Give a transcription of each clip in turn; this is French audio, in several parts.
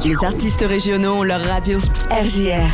Les artistes régionaux ont leur radio. RJR.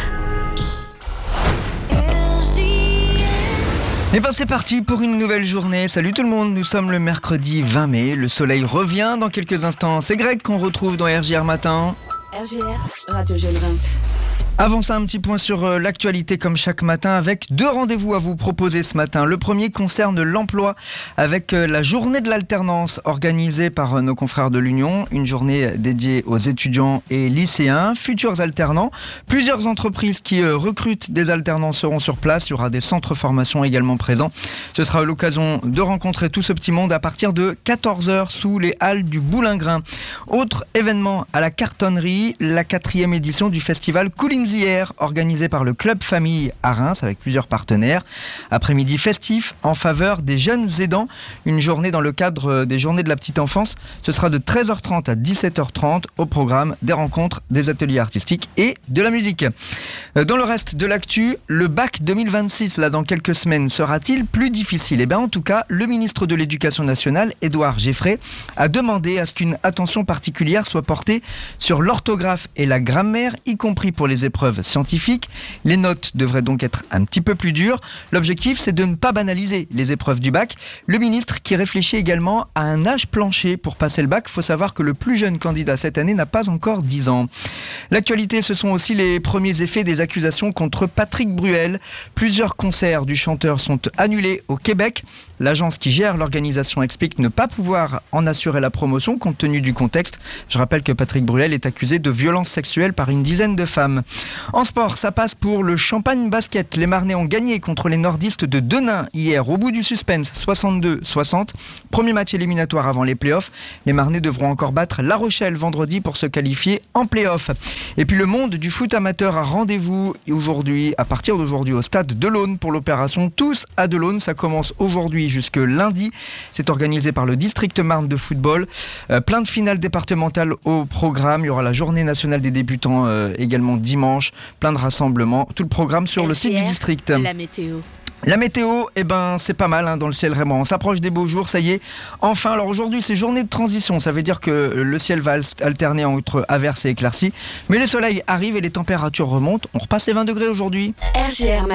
Et ben c'est parti pour une nouvelle journée. Salut tout le monde, nous sommes le mercredi 20 mai. Le soleil revient dans quelques instants. C'est Greg qu'on retrouve dans RJR Matin. RJR, Radio Jeune Reims. Avant ça, un petit point sur l'actualité comme chaque matin avec 2 rendez-vous à vous proposer ce matin. Le premier concerne l'emploi avec la journée de l'alternance organisée par nos confrères de l'Union. Une journée dédiée aux étudiants et lycéens, futurs alternants. Plusieurs entreprises qui recrutent des alternants seront sur place. Il y aura des centres formation également présents. Ce sera l'occasion de rencontrer tout ce petit monde à partir de 14h sous les halles du Boulingrin. Autre événement à la cartonnerie, la 4e édition du festival Coolings hier, organisé par le Club Famille à Reims avec plusieurs partenaires. Après-midi festif en faveur des jeunes aidants. Une journée dans le cadre des journées de la petite enfance. Ce sera de 13h30 à 17h30 au programme des rencontres, des ateliers artistiques et de la musique. Dans le reste de l'actu, le bac 2026, là dans quelques semaines, sera-t-il plus difficile ? Eh bien en tout cas, le ministre de l'Éducation nationale, Édouard Geffray, a demandé à ce qu'une attention particulière soit portée sur l'orthographe et la grammaire, y compris pour les épreuves scientifiques. Les notes devraient donc être un petit peu plus dures. L'objectif, c'est de ne pas banaliser les épreuves du bac. Le ministre qui réfléchit également à un âge plancher pour passer le bac. Il faut savoir que le plus jeune candidat cette année n'a pas encore 10 ans. L'actualité, ce sont aussi les premiers effets des accusations contre Patrick Bruel. Plusieurs concerts du chanteur sont annulés au Québec. L'agence qui gère l'organisation explique ne pas pouvoir en assurer la promotion compte tenu du contexte. Je rappelle que Patrick Bruel est accusé de violences sexuelles par une dizaine de femmes. En sport, ça passe pour le Champagne Basket. Les Marnais ont gagné contre les nordistes de Denain hier au bout du suspense, 62-60. Premier match éliminatoire avant les playoffs. Les Marnais devront encore battre La Rochelle vendredi pour se qualifier en playoffs. Et puis le monde du foot amateur a rendez-vous aujourd'hui, à partir d'aujourd'hui au stade de l'Aune pour l'opération Tous à de l'Aune. Ça commence aujourd'hui jusque lundi. C'est organisé par le district Marne de football. Plein de finales départementales au programme. Il y aura la journée nationale des débutants également dimanche. Plein de rassemblements. Tout le programme sur le site du district. La météo. La météo, c'est pas mal dans le ciel vraiment. On s'approche des beaux jours, ça y est. Enfin, alors aujourd'hui, c'est journée de transition. Ça veut dire que le ciel va alterner entre averses et éclaircies. Mais le soleil arrive et les températures remontent. On repasse les 20 degrés aujourd'hui. RJR